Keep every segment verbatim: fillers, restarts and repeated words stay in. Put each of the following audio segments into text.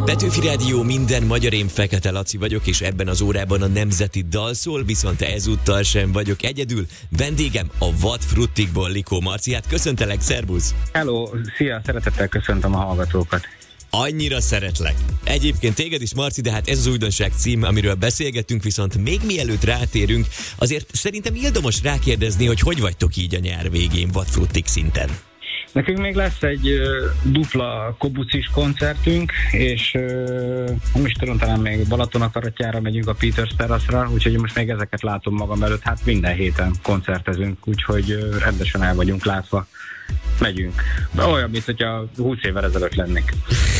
Petőfi Rádió, minden magyar, én Fekete Laci vagyok, és ebben az órában a nemzeti dal szól, viszont ezúttal sem vagyok egyedül. Vendégem a Vadfruttikból Likó Marci. Hát köszöntelek, szervusz! Hello, szia, szeretettel köszöntöm a hallgatókat. Annyira szeretlek. Egyébként téged is, Marci, de hát ez az újdonság cím, amiről beszélgetünk, viszont még mielőtt rátérünk, azért szerintem ildomos rákérdezni, hogy hogy vagytok így a nyár végén Vadfruttik szinten. Nekünk még lesz egy uh, dupla kobucis koncertünk, és uh, nem is tudom, talán még Balatonakaratjára megyünk a Peters Terraszra, úgyhogy most még ezeket látom magam előtt, hát minden héten koncertezünk, úgyhogy uh, rendesen el vagyunk látva. Megyünk. De olyan, mint hogyha húsz évvel ezelőtt lennék.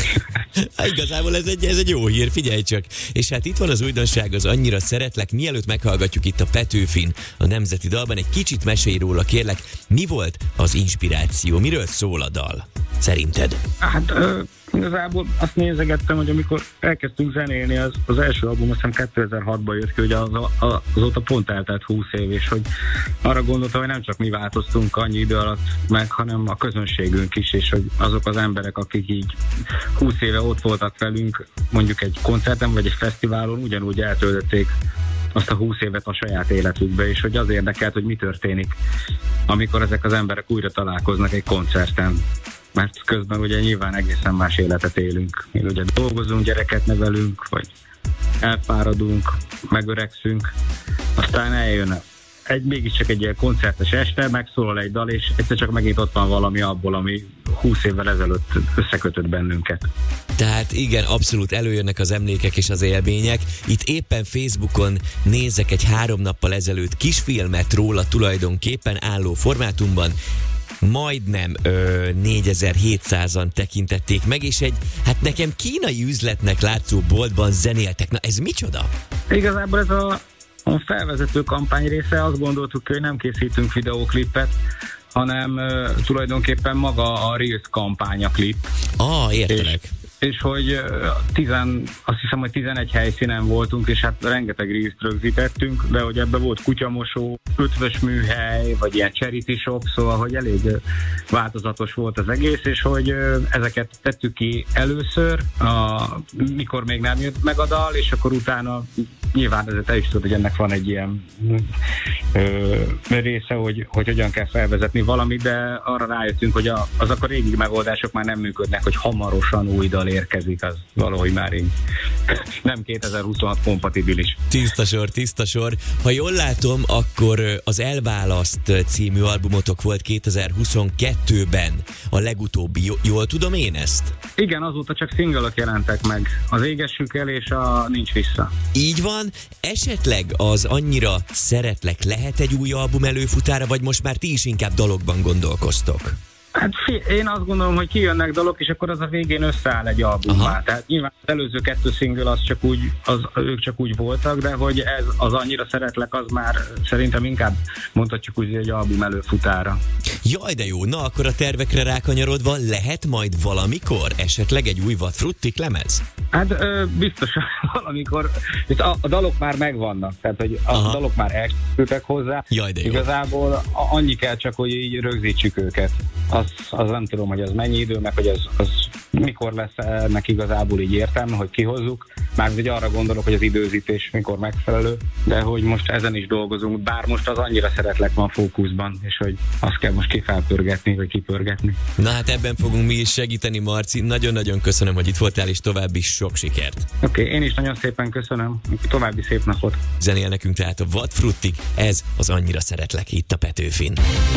Hát igazából ez egy, ez egy jó hír, figyelj csak. És hát itt van az újdonság, az Annyira szeretlek. Mielőtt meghallgatjuk itt a Petőfin, a nemzeti dalban, egy kicsit mesélj róla, kérlek. Mi volt az inspiráció? Miről szól a dal? Szerinted? Hát uh, igazából azt nézegettem, hogy amikor elkezdtünk zenélni, az, az első album azt hiszem kétezer-hatban jött ki, hogy az, az, azóta pont eltelt húsz év, és hogy arra gondoltam, hogy nem csak mi változtunk annyi idő alatt meg, hanem a közönségünk is, és hogy azok az emberek, akik így húsz éve ott voltak velünk, mondjuk egy koncerten vagy egy fesztiválon, ugyanúgy eltöltötték azt a húsz évet a saját életükbe, és hogy az érdekelt, hogy mi történik, amikor ezek az emberek újra találkoznak egy koncerten. Mert közben ugye nyilván egészen más életet élünk. Mi ugye dolgozunk, gyereket nevelünk, vagy elfáradunk, megöregszünk, aztán eljön egy, mégiscsak egy ilyen koncertes este, megszólal egy dal, és egyszer csak megint ott van valami abból, ami húsz évvel ezelőtt összekötött bennünket. Tehát igen, abszolút előjönnek az emlékek és az élmények. Itt éppen Facebookon nézek egy három nappal ezelőtt kisfilmet róla, tulajdonképpen álló formátumban. Majdnem ö, négyezer-hétszázan tekintették meg, és egy, hát nekem kínai üzletnek látszó boltban zenéltek. Na ez micsoda? Igazából ez a, a felvezető kampány része, azt gondoltuk, hogy nem készítünk videóklipet, hanem ö, tulajdonképpen maga a Reels kampány a klip. Ah, értelek. És, és hogy tizen, azt hiszem, hogy tizenegy helyszínen voltunk, és hát rengeteg Reels-t rögzítettünk, de hogy ebben volt kutyamosó, ötvös műhely, vagy ilyen charity shop, szóval, hogy elég változatos volt az egész, és hogy ezeket tettük ki először, a, mikor még nem jött meg a dal, és akkor utána nyilván ezért el is tudod, hogy ennek van egy ilyen ö, része, hogy, hogy hogyan kell felvezetni valamit, de arra rájöttünk, hogy a, azok a régi megoldások már nem működnek, hogy hamarosan új dal érkezik, az valahogy már így nem kétezer-huszonhat kompatibilis. Tiszta sor, tiszta sor. Ha jól látom, akkor az Elválaszt című albumotok volt kétezer-huszonkettőben a legutóbbi. Jól tudom én ezt? Igen, azóta csak singlek jelentek meg. Az Égessük el és a Nincs vissza. Így van. Esetleg az Annyira szeretlek lehet egy új album előfutára, vagy most már ti is inkább dalokban gondolkoztok? Hát én azt gondolom, hogy kijönnek dalok, és akkor az a végén összeáll egy albummal. Tehát nyilván az előző kettő single az csak úgy, az, ők csak úgy voltak, de hogy ez az Annyira szeretlek, az már szerintem inkább mondhatjuk úgy, egy album előfutára. Jaj, de jó, na akkor a tervekre rákanyarodva lehet majd valamikor esetleg egy új Vadfruttik lemez? Hát ö, biztosan valamikor, a, a dalok már megvannak, tehát hogy a Aha. dalok már elkészültek hozzá. Jaj, de jó. Igazából annyi kell csak, hogy így rögzítsük őket. Az, az nem tudom, hogy az mennyi idő, meg hogy az, az mikor lesz ennek igazából így értelme, hogy kihozzuk. Már ugye arra gondolok, hogy az időzítés mikor megfelelő, de hogy most ezen is dolgozunk, bár most az Annyira szeretlek van fókuszban, és hogy azt kell most kifelpörgetni, vagy kipörgetni. Na hát ebben fogunk mi is segíteni, Marci. Nagyon-nagyon köszönöm, hogy itt voltál, és további sok sikert. Oké, okay, én is nagyon szépen köszönöm. További szép napot. Zenél nekünk tehát a Vadfruttik, ez az Annyira szeretlek itt a Petőfin.